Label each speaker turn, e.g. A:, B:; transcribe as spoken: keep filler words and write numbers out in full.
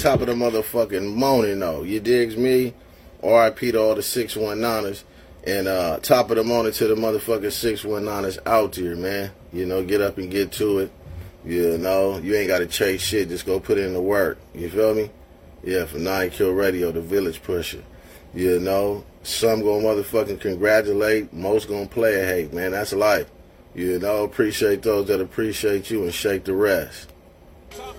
A: top of the motherfucking morning, though. You digs me? R I P to all the six one niners. And uh, top of the morning to the motherfucking six one niners out there, man. You know, get up and get to it. You know, you ain't got to chase shit. Just go put in the work. You feel me? Yeah, for Nine Kill Radio, the Village Pusher. You know, some gonna motherfucking congratulate. Most gonna play a hate, man. That's life. You know, appreciate those that appreciate you and shake the rest.